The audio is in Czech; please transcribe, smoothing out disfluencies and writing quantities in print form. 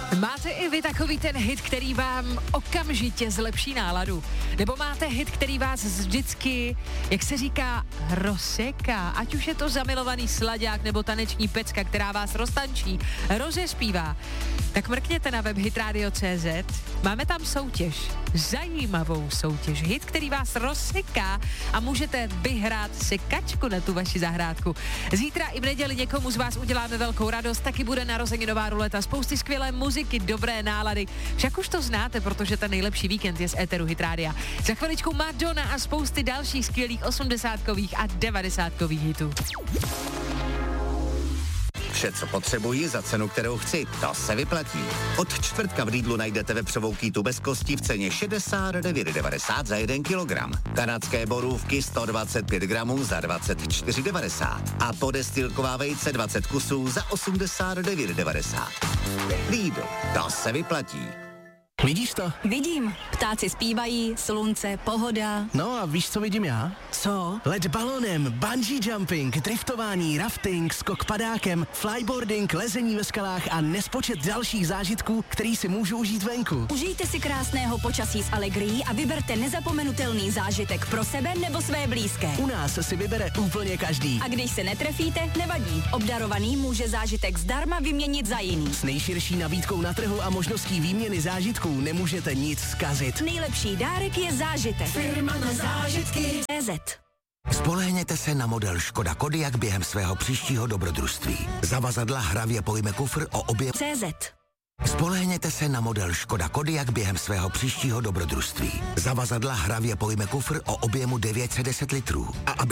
Máte i vy takový ten hit, který vám okamžitě zlepší náladu? Nebo máte hit, který vás vždycky, jak se říká, rozseká? Ať už je to zamilovaný slaďák nebo taneční pecka, která vás roztančí, rozespívá. Tak mrkněte na web hitradio.cz. Máme tam soutěž. Zajímavou soutěž. Hit, který vás rozseká a můžete vyhrát sekačku na tu vaši zahrádku. Zítra i v neděli někomu z vás uděláme velkou radost, taky bude narozeninová ruleta, spousty skvělé muziky, dobré nálady. Však už to znáte, protože ten nejlepší víkend je z éteru Hit Rádia. Za chviličku Madonna a spousty dalších skvělých 80kových a 90kových hitů. Vše, co potřebuji za cenu, kterou chci, to se vyplatí. Od čtvrtka v Lidlu najdete vepřovou kýtu bez kosti v ceně 69,90 za 1 kilogram. Kanadské borůvky 125 gramů za 24,90 a podestýlková vejce 20 kusů za 89,90. Lidl, to se vyplatí. Vidíš to? Vidím. Ptáci zpívají, slunce, pohoda. No a víš, co vidím já? Co? Let balonem, bungee jumping, driftování, rafting, skok padákem, flyboarding, lezení ve skalách a nespočet dalších zážitků, který si můžu užít venku. Užijte si krásného počasí s Allegrií a vyberte nezapomenutelný zážitek pro sebe nebo své blízké. U nás si vybere úplně každý. A když se netrefíte, nevadí. Obdarovaný může zážitek zdarma vyměnit za jiný. S nejširší nabídkou na trhu a možností výměny zážitků nemůžete nic zkazit. Nejlepší dárek je zážitek. Firma na zážitky. CZ. Spolehněte se na model Škoda Kodiaq během svého příštího dobrodružství. Zavazadla hravě pojme kufr o objem CZ. Spolehněte se na model Škoda Kodiaq během svého příštího dobrodružství. Zavazadla hravě pojme kufr o objemu 910 litrů. A aby